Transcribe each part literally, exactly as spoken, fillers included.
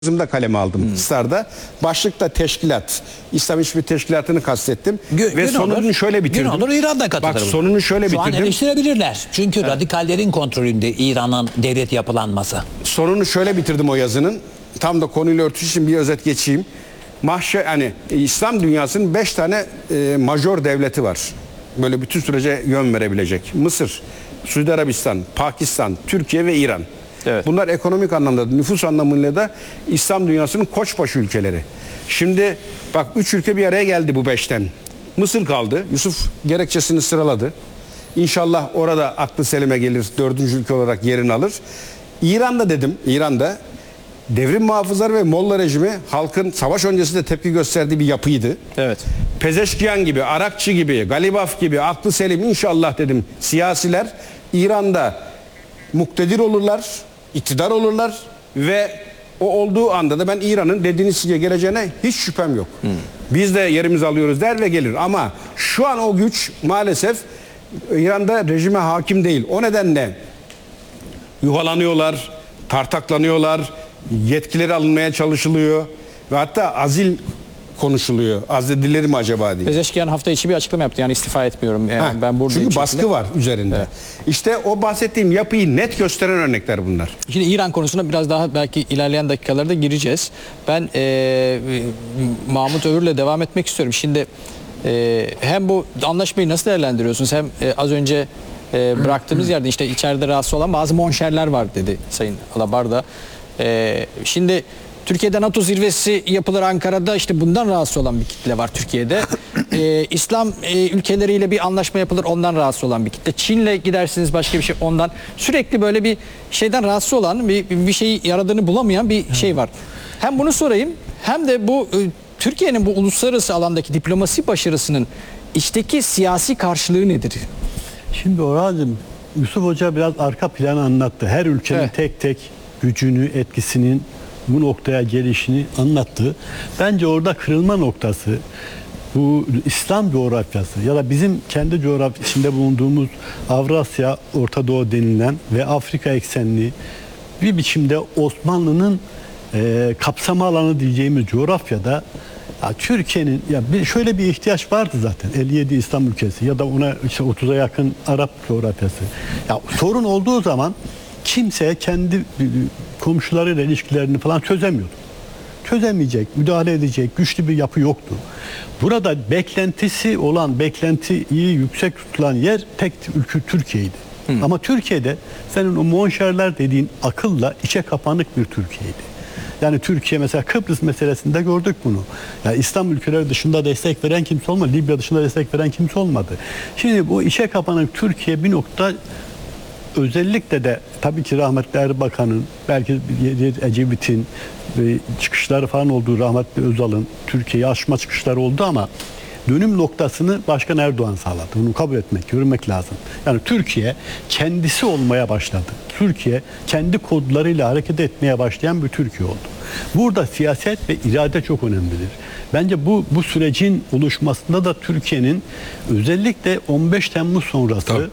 da kaleme aldım hmm. Star'da. Başlıkta teşkilat, İslam İşbirliği Teşkilatı'nı kastettim. Gö Ve sonunu olur, şöyle bitirdim. Gün olur İran'da katılır. Bak sonunu şöyle Şu bitirdim. Şu an eleştirebilirler. Çünkü evet. radikallerin kontrolünde İran'ın devlet yapılanması. Sonunu şöyle bitirdim o yazının. Tam da konuyla örtüşü için bir özet geçeyim. Mahşer, hani İslam dünyasının beş tane e, majör devleti var. Böyle bütün sürece yön verebilecek. Mısır, Suudi Arabistan, Pakistan, Türkiye ve İran. Evet. Bunlar ekonomik anlamda, nüfus anlamıyla da İslam dünyasının koçbaşı ülkeleri. Şimdi bak üç ülke bir araya geldi bu beşten. Mısır kaldı. Yusuf gerekçesini sıraladı. İnşallah orada aklı selime gelir. Dördüncü ülke olarak yerini alır. İran'da dedim. İran'da devrim muhafızları ve Molla rejimi halkın savaş öncesinde tepki gösterdiği bir yapıydı. Evet. Pezeşkiyan gibi, Arakçı gibi, Galibaf gibi aklı selim inşallah dedim siyasiler İran'da muktedir olurlar, iktidar olurlar ve o olduğu anda da ben İran'ın dediğiniz size geleceğine hiç şüphem yok. Hmm. Biz de yerimizi alıyoruz der ve gelir. Ama şu an o güç maalesef İran'da rejime hakim değil. O nedenle yuhalanıyorlar, tartaklanıyorlar, yetkileri alınmaya çalışılıyor ve hatta azil konuşuluyor. Azledilir mi acaba diye. Pezeşkiyan hafta içi bir açıklama yaptı. Yani istifa etmiyorum. Yani ha, ben buradayım. Çünkü baskı var üzerinde. Evet. İşte o bahsettiğim yapıyı net gösteren örnekler bunlar. Şimdi İran konusuna biraz daha belki ilerleyen dakikalarda gireceğiz. Ben e, Mahmut Övür'le devam etmek istiyorum. Şimdi e, hem bu anlaşmayı nasıl değerlendiriyorsunuz? Hem e, az önce e, bıraktığımız yerde işte içeride rahatsız olan bazı monşerler var dedi Sayın Alabarda. E, şimdi Türkiye'de NATO zirvesi yapılır Ankara'da, işte bundan rahatsız olan bir kitle var Türkiye'de. Ee, İslam e, ülkeleriyle bir anlaşma yapılır, ondan rahatsız olan bir kitle. Çin'le gidersiniz başka bir şey, ondan. Sürekli böyle bir şeyden rahatsız olan, bir, bir şeyi yaradığını bulamayan bir şey var. Hem bunu sorayım, hem de bu e, Türkiye'nin bu uluslararası alandaki diplomasi başarısının içteki siyasi karşılığı nedir? Şimdi Orhan'cığım, Yusuf Hoca biraz arka planı anlattı. Her ülkenin evet. tek tek gücünü, etkisinin bu noktaya gelişini anlattı. Bence orada kırılma noktası bu İslam coğrafyası ya da bizim kendi coğrafya içinde bulunduğumuz Avrasya, Orta Doğu denilen ve Afrika eksenli bir biçimde Osmanlı'nın e, kapsama alanı diyeceğimiz coğrafyada ya Türkiye'nin ya bir, şöyle bir ihtiyaç vardı zaten. elli yedi İslam ülkesi ya da ona işte otuza yakın Arap coğrafyası. Ya sorun olduğu zaman kimse kendi komşularıyla ilişkilerini falan çözemiyordu. Çözemeyecek, müdahale edecek güçlü bir yapı yoktu. Burada beklentisi olan, beklentiyi yüksek tutulan yer tek ülke Türkiye'ydi. Hı. Ama Türkiye'de senin o monşerler dediğin akılla içe kapanık bir Türkiye'ydi. Yani Türkiye mesela Kıbrıs meselesinde gördük bunu. Yani İslam ülkeleri dışında destek veren kimse olmadı. Libya dışında destek veren kimse olmadı. Şimdi bu içe kapanık Türkiye bir nokta özellikle de tabii ki rahmetli Erbakan'ın, belki Ecevit'in çıkışları falan olduğu, rahmetli Özal'ın Türkiye'yi aşma çıkışları oldu ama dönüm noktasını Başkan Erdoğan sağladı. Bunu kabul etmek, görmek lazım. Yani Türkiye kendisi olmaya başladı. Türkiye kendi kodlarıyla hareket etmeye başlayan bir Türkiye oldu. Burada siyaset ve irade çok önemlidir. Bence bu bu sürecin oluşmasında da Türkiye'nin özellikle on beş Temmuz sonrası tabii.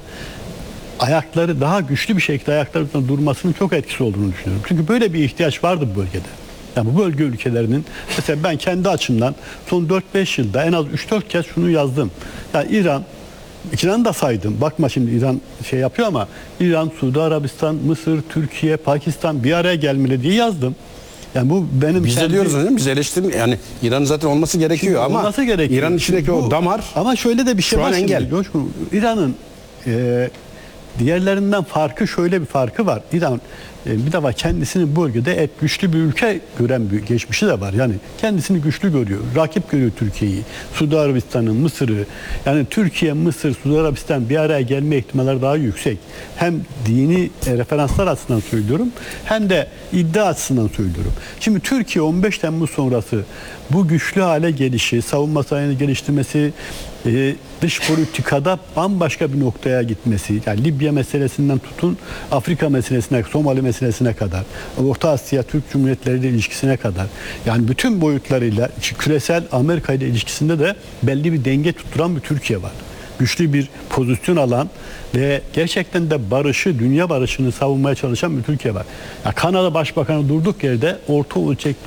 ayakları daha güçlü bir şekilde ayakları üzerinde durmasının çok etkisi olduğunu düşünüyorum. Çünkü böyle bir ihtiyaç vardı bu bölgede. Yani bu bölge ülkelerinin, mesela ben kendi açımdan son dört beş yılda en az üç dört kez şunu yazdım. Yani İran, İran'ı da saydım. Bakma şimdi İran şey yapıyor ama İran, Suudi Arabistan, Mısır, Türkiye, Pakistan bir araya gelmeli diye yazdım. Yani bu benim biz kendi... de diyoruz hocam, biz eleştirim yani İran'ın zaten olması gerekiyor ama olması gerekiyor. İran'ın içindeki bu, o damar ama şöyle de bir şey var engel. İran'ın e, diğerlerinden farkı, şöyle bir farkı var. İran e, bir defa kendisini bu bölgede et güçlü bir ülke gören bir geçmişi de var. Yani kendisini güçlü görüyor. Rakip görüyor Türkiye'yi. Suudi Arabistan'ı, Mısır'ı. Yani Türkiye, Mısır, Suudi Arabistan bir araya gelme ihtimalleri daha yüksek. Hem dini e, referanslar açısından söylüyorum, hem de iddia açısından söylüyorum. Şimdi Türkiye on beş Temmuz sonrası bu güçlü hale gelişi, savunma sanayini geliştirmesi, e, dış politikada bambaşka bir noktaya gitmesi, yani Libya meselesinden tutun Afrika meselesine, Somali meselesine kadar, Orta Asya Türk Cumhuriyetleri ile ilişkisine kadar, yani bütün boyutlarıyla küresel Amerika ile ilişkisinde de belli bir denge tutturan bir Türkiye var. güçlü bir pozisyon alan ve gerçekten de barışı, dünya barışını savunmaya çalışan bir Türkiye var. Ya Kanada Başbakanı durduk yerde orta ölçekli